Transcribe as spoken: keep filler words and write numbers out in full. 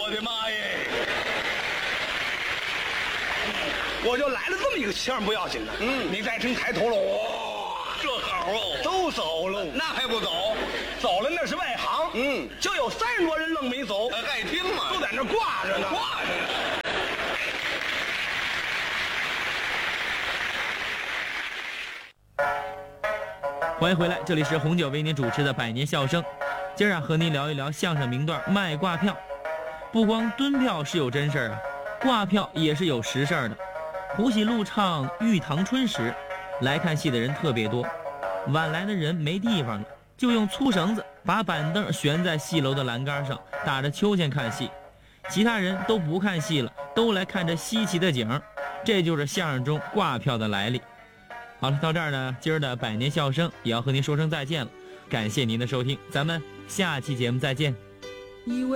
我的妈耶！我就来了这么一个气儿不要紧的， 嗯你再听抬头了，哇， 这好哦， 都走喽。 那还不走？ 走了那是外行， 嗯， 就有三十多人愣没走， 呃爱听嘛， 都在那挂着呢， 挂着呢。 欢迎回来，这里是红酒为您主持的百年笑声。今儿啊，和您聊一聊相声名段卖挂票。不光蹲票是有真事儿啊，挂票也是有实事儿的。胡喜路唱《玉堂春》时，来看戏的人特别多，晚来的人没地方了，就用粗绳子把板凳悬在戏楼的栏杆上，打着秋千看戏。其他人都不看戏了，都来看这稀奇的景儿。这就是相声中挂票的来历。好了，到这儿呢，今儿的百年笑声也要和您说声再见了。感谢您的收听，咱们下期节目再见。